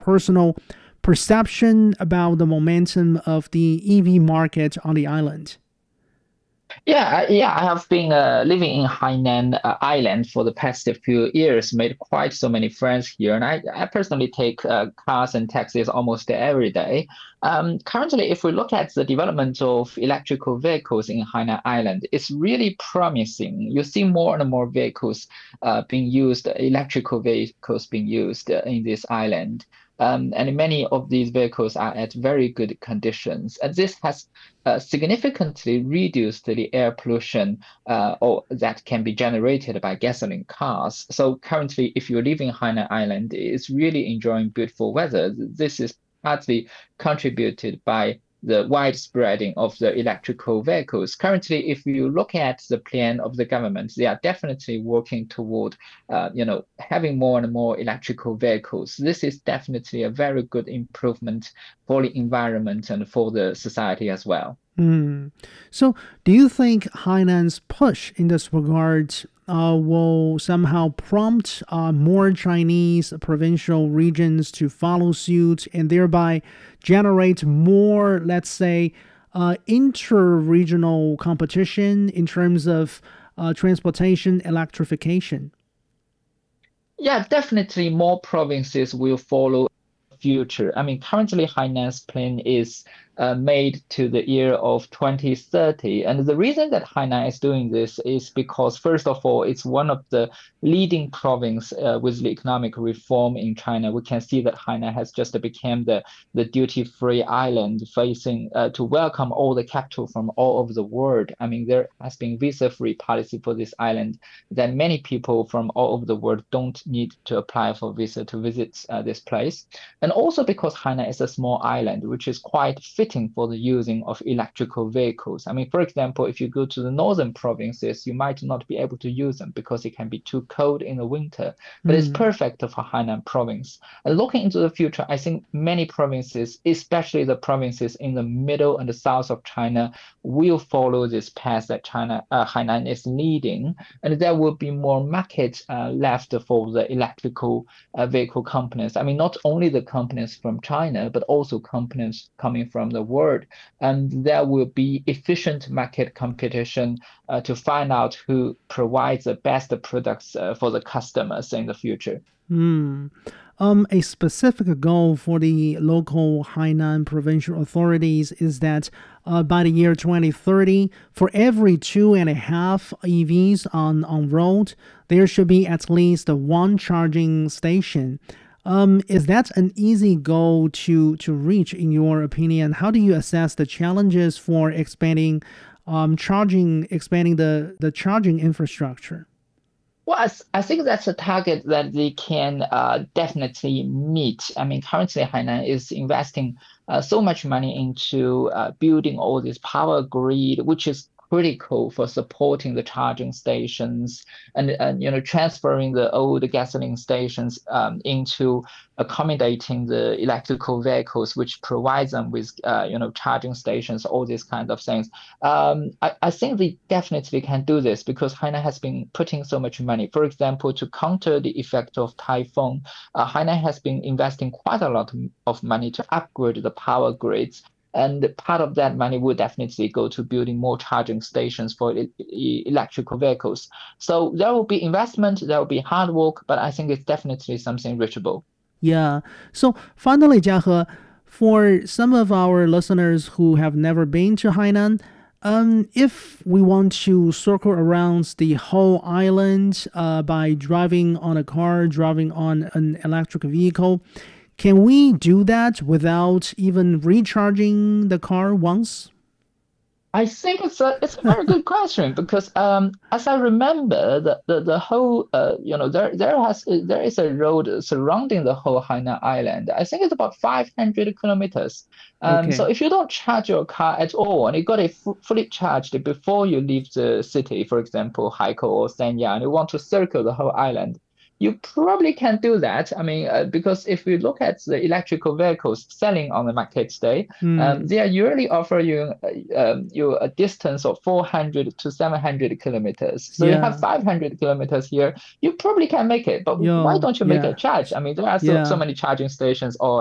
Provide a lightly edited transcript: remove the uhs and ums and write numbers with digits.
personal perception about the momentum of the EV market on the island? Yeah, I have been living in Hainan Island for the past few years, made quite so many friends here, and I personally take cars and taxis almost every day. Currently, if we look at the development of electrical vehicles in Hainan Island, it's really promising. You see more and more vehicles being used, electrical vehicles being used in this island. And many of these vehicles are at very good conditions. And this has significantly reduced the air pollution or that can be generated by gasoline cars. So currently, if you live in Hainan Island, it's really enjoying beautiful weather. This is partly contributed by the widespreading of the electrical vehicles. Currently, if you look at the plan of the government, they are definitely working toward, having more and more electrical vehicles. This is definitely a very good improvement for the environment and for the society as well. Hmm. So, do you think Hainan's push in this regard will somehow prompt more Chinese provincial regions to follow suit and thereby generate more, let's say, inter-regional competition in terms of transportation electrification? Yeah, definitely more provinces will follow future. I mean, currently Hainan's plan is made to the year of 2030. And the reason that Hainan is doing this is because, first of all, it's one of the leading province with the economic reform in China. We can see that Hainan has just become the duty-free island facing to welcome all the capital from all over the world. I mean, there has been visa-free policy for this island that many people from all over the world don't need to apply for visa to visit this place. And also because Hainan is a small island, which is quite fitting for the using of electrical vehicles. I mean, for example, if you go to the northern provinces, you might not be able to use them because it can be too cold in the winter, but it's Hmm. perfect for Hainan province. And looking into the future, I think many provinces, especially the provinces in the middle and the south of China, will follow this path that Hainan is leading, and there will be more market left for the electrical vehicle companies. I mean, not only the companies from China, but also companies coming from the world. And there will be efficient market competition to find out who provides the best products for the customers in the future. Hmm. A specific goal for the local Hainan provincial authorities is that by the year 2030, for every 2.5 EVs on road, there should be at least one charging station. Is that an easy goal to reach, in your opinion? How do you assess the challenges for expanding the charging infrastructure? Well, I think that's a target that they can definitely meet. I mean, currently Hainan is investing so much money into building all this power grid, which is critical for supporting the charging stations and transferring the old gasoline stations into accommodating the electrical vehicles, which provides them with charging stations, all these kinds of things. I think they definitely can do this because Hainan has been putting so much money. For example, to counter the effect of typhoon, Hainan has been investing quite a lot of money to upgrade the power grids. And part of that money would definitely go to building more charging stations for electrical vehicles. So there will be investment, there will be hard work, but I think it's definitely something reachable. Yeah. So finally, Jiahe, for some of our listeners who have never been to Hainan, if we want to circle around the whole island by driving on a car, driving on an electric vehicle, can we do that without even recharging the car once? I think it's a very good question because as I remember the whole there is a road surrounding the whole Hainan Island. I think it's about 500 kilometers. So Okay. if you don't charge your car at all and you got it fully charged before you leave the city, for example, Haikou or Sanya, and you want to circle the whole island, you probably can do that. I mean, because if we look at the electrical vehicles selling on the market today, Hmm. they are usually offering you a distance of 400 to 700 kilometers. So you have Yeah. 500 kilometers here, you probably can make it. But why Yo. don't you make a Yeah. charge? I mean, there are so Yeah. many charging stations all